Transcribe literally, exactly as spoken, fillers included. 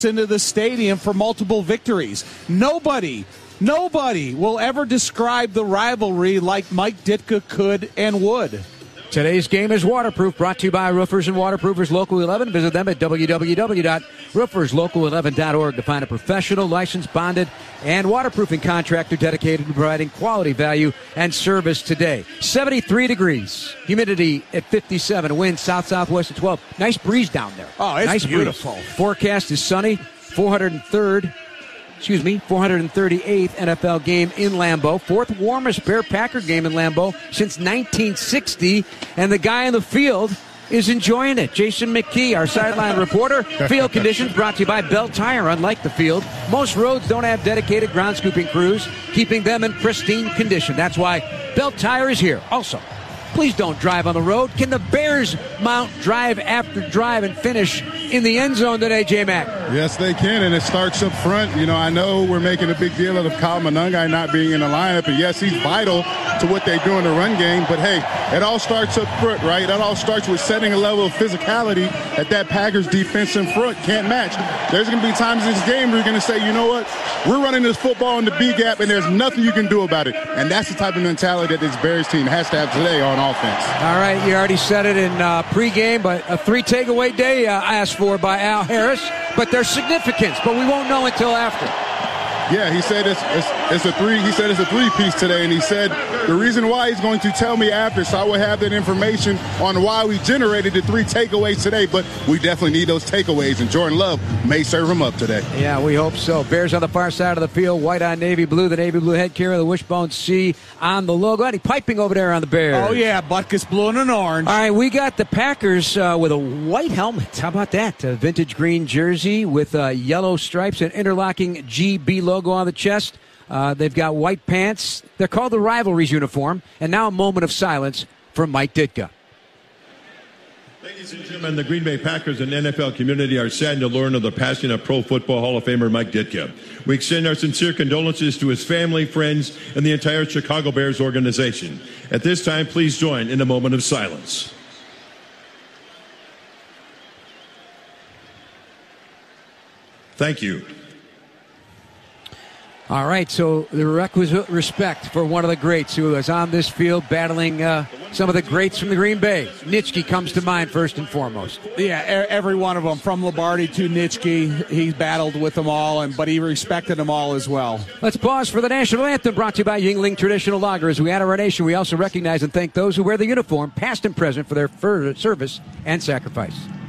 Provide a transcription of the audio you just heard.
into the stadium for multiple victories. Nobody, nobody will ever describe the rivalry like Mike Ditka could and would. Today's game is waterproof, brought to you by Roofers and Waterproofers Local eleven. Visit them at w w w dot roofers local eleven dot org to find a professional, licensed, bonded, and waterproofing contractor dedicated to providing quality value and service today. seventy-three degrees, humidity at fifty-seven, wind south-southwest at twelve. Nice breeze down there. Oh, it's nice beautiful. Breeze. Forecast is sunny, four hundred third. Excuse me, four hundred thirty-eighth N F L game in Lambeau. Fourth warmest Bear-Packer game in Lambeau since nineteen sixty. And the guy in the field is enjoying it. Jason McKee, our sideline reporter. Field conditions brought to you by Bell Tire. Unlike the field, most roads don't have dedicated ground scooping crews, keeping them in pristine condition. That's why Bell Tire is here. Also, please don't drive on the road. Can the Bears mount drive after drive and finish in the end zone today, J-Mac? Yes, they can, and it starts up front. You know, I know we're making a big deal of Kyle Monangai not being in the lineup, and yes, he's vital to what they do in the run game, but hey, it all starts up front, right? It all starts with setting a level of physicality that that Packers defense in front can't match. There's going to be times in this game where you're going to say, you know what, we're running this football in the B-gap, and there's nothing you can do about it, and that's the type of mentality that this Bears team has to have today on offense. All right, you already said it in uh, pregame, but a three takeaway day uh, asked for by Al Harris, but there's significance, but we won't know until after. Yeah, he said it's, it's, it's a three. He said it's a three-piece today, and he said the reason why he's going to tell me after, so I will have that information on why we generated the three takeaways today. But we definitely need those takeaways, and Jordan Love may serve them up today. Yeah, we hope so. Bears on the far side of the field, white on navy blue, the navy blue head carrier, the wishbone C on the logo. Any piping over there on the Bears? Oh yeah, Butkus blue and an orange. All right, we got the Packers uh, with a white helmet. How about that? A vintage green jersey with uh, yellow stripes and interlocking G B logo on the chest. Uh, they've got white pants. They're called the Rivalries uniform. And now a moment of silence for Mike Ditka. Ladies and gentlemen, the Green Bay Packers and N F L community are saddened to learn of the passing of Pro Football Hall of Famer Mike Ditka. We extend our sincere condolences to his family, friends, and the entire Chicago Bears organization. At this time, please join in a moment of silence. Thank you. All right, so the requisite respect for one of the greats who is on this field battling uh, some of the greats from the Green Bay. Nitschke comes to mind first and foremost. Yeah, every one of them, from Lombardi to Nitschke, he battled with them all, and but he respected them all as well. Let's pause for the national anthem brought to you by Yuengling Traditional Lager. As we honor our nation, we also recognize and thank those who wear the uniform, past and present, for their service and sacrifice.